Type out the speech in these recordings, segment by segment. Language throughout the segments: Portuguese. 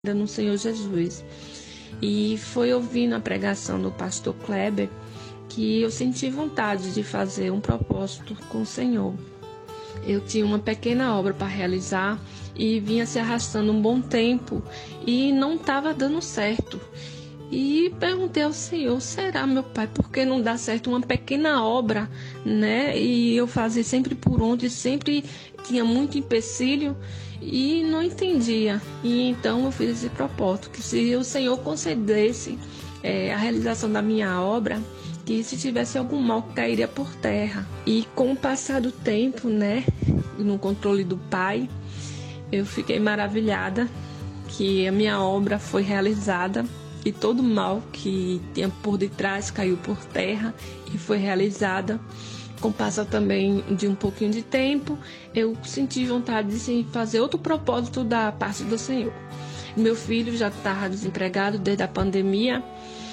no Senhor Jesus. E foi ouvindo a pregação do pastor Kleber que eu senti vontade de fazer um propósito com o Senhor. Eu tinha uma pequena obra para realizar e vinha se arrastando um bom tempo e não estava dando certo. E perguntei ao Senhor, será, meu Pai, por que não dá certo uma pequena obra, né? E eu fazia sempre por onde, sempre tinha muito empecilho e não entendia. E então eu fiz esse propósito, que se o Senhor concedesse a realização da minha obra, que se tivesse algum mal cairia por terra. E com o passar do tempo, né, no controle do Pai, eu fiquei maravilhada que a minha obra foi realizada e todo mal que tinha por detrás caiu por terra e foi realizada. Com o passar também de um pouquinho de tempo, eu senti vontade de fazer outro propósito da parte do Senhor. Meu filho já estava desempregado desde a pandemia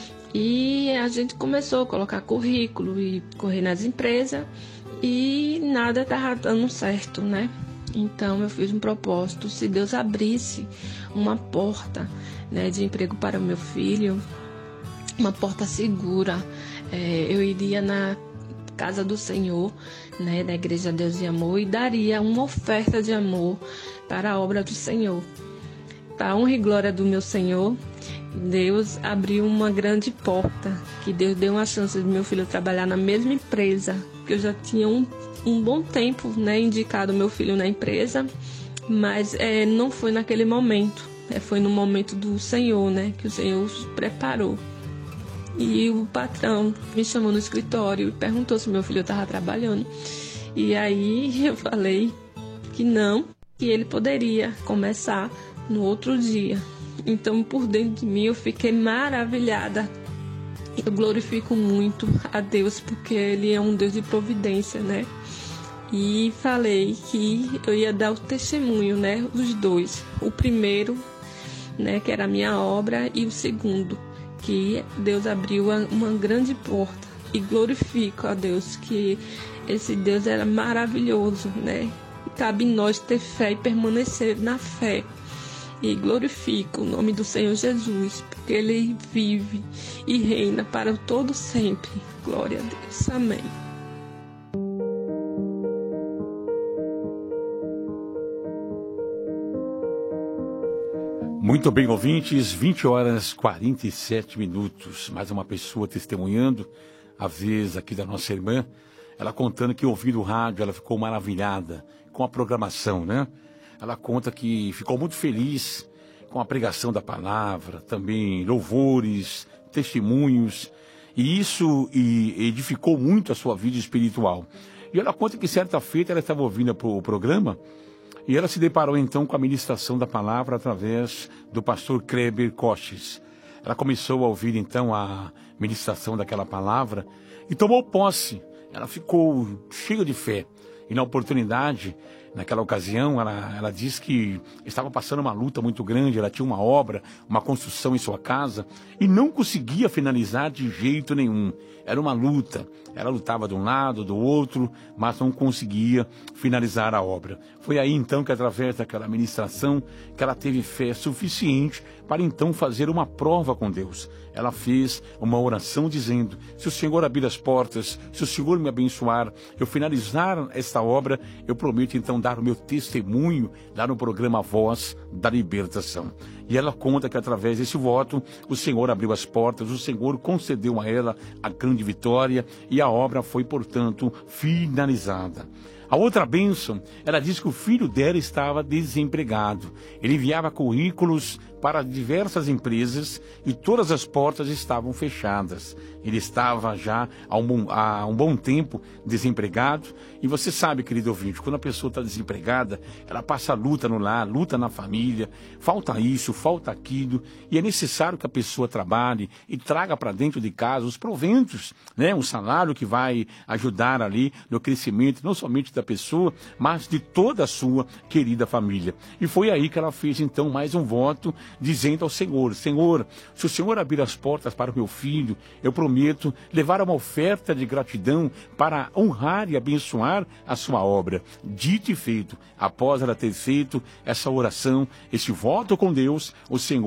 e a gente começou a colocar currículo e correr nas empresas e nada estava dando certo, né? Então eu fiz um propósito, se Deus abrisse uma porta, né, de emprego para o meu filho, uma porta segura, eu iria na casa do Senhor, né, da Igreja Deus e Amor, e daria uma oferta de amor para a obra do Senhor. Para a honra e glória do meu Senhor, Deus abriu uma grande porta, que Deus deu uma chance do meu filho trabalhar na mesma empresa, que eu já tinha um bom tempo, né, indicado meu filho na empresa, mas não foi naquele momento, foi no momento do Senhor, né, que o Senhor preparou. E o patrão me chamou no escritório e perguntou se meu filho estava trabalhando. E aí eu falei que não, que ele poderia começar no outro dia. Então, por dentro de mim, eu fiquei maravilhada. Eu glorifico muito a Deus, porque Ele é um Deus de providência, né? E falei que eu ia dar o testemunho, né? Os dois. O primeiro, né, que era a minha obra, e o segundo, que Deus abriu uma grande porta. E glorifico a Deus, que esse Deus era maravilhoso, né? Cabe em nós ter fé e permanecer na fé. E glorifico o nome do Senhor Jesus, porque Ele vive e reina para todo sempre. Glória a Deus. Amém. Muito bem, ouvintes, 20h47. Mais uma pessoa testemunhando, a vez aqui da nossa irmã, ela contando que ouvindo o rádio, ela ficou maravilhada com a programação, né? Ela conta que ficou muito feliz com a pregação da palavra, também louvores, testemunhos, e isso edificou muito a sua vida espiritual. E ela conta que certa feita ela estava ouvindo o programa e ela se deparou então com a ministração da palavra através do pastor Kleber Koches. Ela começou a ouvir então a ministração daquela palavra e tomou posse. Ela ficou cheia de fé. E na oportunidade, naquela ocasião, ela disse que estava passando uma luta muito grande, ela tinha uma obra, uma construção em sua casa e não conseguia finalizar de jeito nenhum. Era uma luta, ela lutava de um lado, do outro, mas não conseguia finalizar a obra. Foi aí então que através daquela ministração que ela teve fé suficiente para então fazer uma prova com Deus. Ela fez uma oração dizendo, se o Senhor abrir as portas, se o Senhor me abençoar, eu finalizar esta obra, eu prometo então dar o meu testemunho lá no programa Voz da Libertação. E ela conta que através desse voto, o Senhor abriu as portas, o Senhor concedeu a ela a grande vitória e a obra foi, portanto, finalizada. A outra bênção, ela diz que o filho dela estava desempregado. Ele enviava currículos para diversas empresas e todas as portas estavam fechadas. Ele estava já há um bom tempo desempregado. E você sabe, querido ouvinte, quando a pessoa está desempregada, ela passa luta no lar, luta na família, falta isso, falta aquilo. E é necessário que a pessoa trabalhe e traga para dentro de casa os proventos, né? Um salário que vai ajudar ali no crescimento, não somente da pessoa, mas de toda a sua querida família. E foi aí que ela fez então mais um voto, dizendo ao Senhor, Senhor, se o Senhor abrir as portas para o meu filho, eu prometo levar uma oferta de gratidão para honrar e abençoar a sua obra. Dito e feito, após ela ter feito essa oração, esse voto com Deus, o Senhor